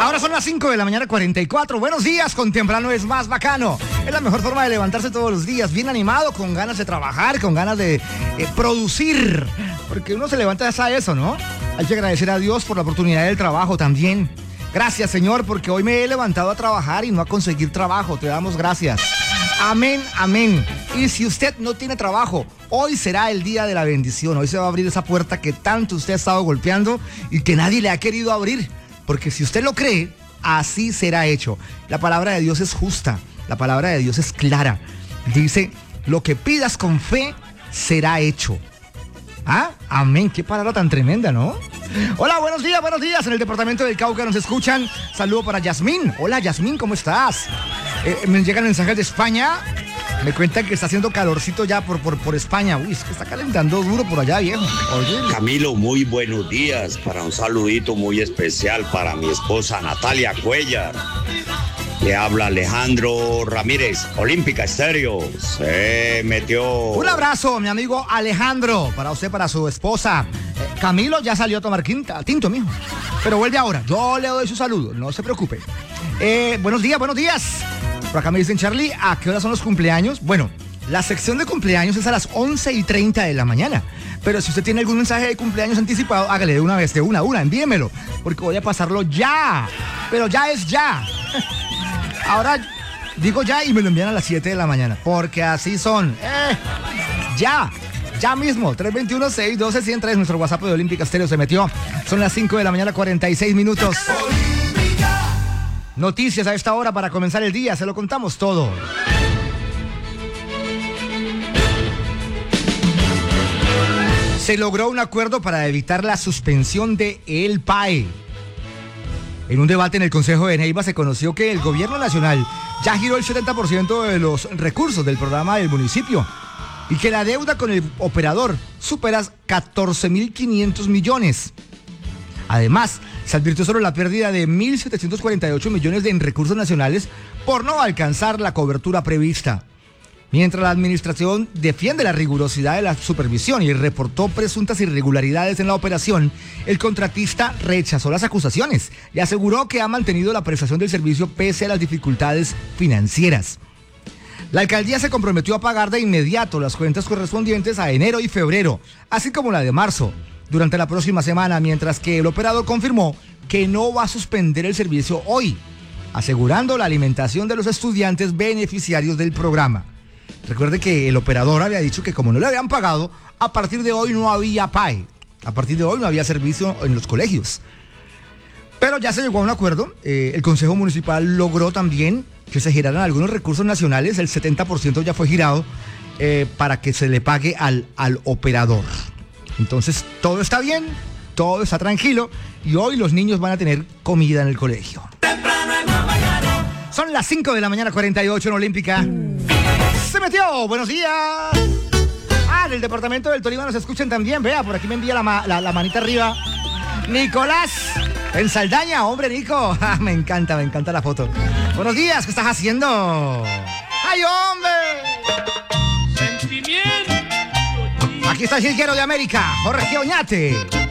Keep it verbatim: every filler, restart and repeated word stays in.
Ahora son las cinco de la mañana, cuarenta y cuatro. Buenos días, con temprano es más bacano. Es la mejor forma de levantarse todos los días, bien animado, con ganas de trabajar, con ganas de eh, producir. Porque uno se levanta ya sabe eso, ¿no? Hay que agradecer a Dios por la oportunidad del trabajo también. Gracias, Señor, porque hoy me he levantado a trabajar y no a conseguir trabajo. Te damos gracias. Amén, amén. Y si usted no tiene trabajo, hoy será el día de la bendición. Hoy se va a abrir esa puerta que tanto usted ha estado golpeando y que nadie le ha querido abrir. Porque si usted lo cree, así será hecho. La palabra de Dios es justa. La palabra de Dios es clara. Dice, lo que pidas con fe será hecho. Ah, amén. Qué palabra tan tremenda, ¿no? Hola, buenos días, buenos días. En el departamento del Cauca nos escuchan. Saludo para Yasmín. Hola, Yasmín, ¿cómo estás? Eh, me llegan mensajes de España. Me cuentan que está haciendo calorcito ya por, por, por España. Uy, es que está calentando duro por allá, viejo. Oye. Camilo, muy buenos días. Para un saludito muy especial para mi esposa Natalia Cuellar. Le habla Alejandro Ramírez, Olímpica Estéreo. Se metió. Un abrazo, mi amigo Alejandro, para usted, para su esposa. Eh, Camilo ya salió a tomar quinta, tinto, mijo. Pero vuelve ahora. Yo le doy su saludo, no se preocupe. Eh, buenos días, buenos días. Por acá me dicen, Charlie, ¿a qué hora son los cumpleaños? Bueno, la sección de cumpleaños es a las once y treinta de la mañana. Pero si usted tiene algún mensaje de cumpleaños anticipado, hágale de una vez, de una a una, envíemelo. Porque voy a pasarlo ya. Pero ya es ya. Ahora digo ya y me lo envían a las siete de la mañana. Porque así son. Eh, ya. Ya mismo. tres dos uno, seis uno dos, uno cero tres. Nuestro WhatsApp de Olímpica Estéreo se metió. Son las cinco de la mañana, cuarenta y seis minutos. Noticias a esta hora para comenzar el día, se lo contamos todo. Se logró un acuerdo para evitar la suspensión de El P A E. En un debate en el Consejo de Neiva se conoció que el gobierno nacional ya giró el setenta por ciento de los recursos del programa del municipio y que la deuda con el operador supera catorce mil quinientos millones. Además, se advirtió sobre la pérdida de mil setecientos cuarenta y ocho millones de en recursos nacionales por no alcanzar la cobertura prevista. Mientras la administración defiende la rigurosidad de la supervisión y reportó presuntas irregularidades en la operación, el contratista rechazó las acusaciones y aseguró que ha mantenido la prestación del servicio pese a las dificultades financieras. La alcaldía se comprometió a pagar de inmediato las cuentas correspondientes a enero y febrero, así como la de marzo, durante la próxima semana, mientras que el operador confirmó que no va a suspender el servicio hoy, asegurando la alimentación de los estudiantes beneficiarios del programa. Recuerde que el operador había dicho que como no le habían pagado, a partir de hoy no había P A E. A partir de hoy no había servicio en los colegios. Pero ya se llegó a un acuerdo. Eh, el Consejo Municipal logró también que se giraran algunos recursos nacionales. El setenta por ciento ya fue girado eh, para que se le pague al, al operador. Entonces, todo está bien, todo está tranquilo y hoy los niños van a tener comida en el colegio. Son las cinco de la mañana, cuarenta y ocho en Olímpica. Se metió, buenos días. Ah, del departamento del Tolima nos escuchan también, vea, por aquí me envía la, ma- la, la manita arriba. Nicolás, en Saldaña, hombre, Nico. Ah, me encanta, me encanta la foto. Buenos días, ¿qué estás haciendo? ¡Ay, hombre! Sentimiento. Aquí está el jilguero de América, Jorge Oñate.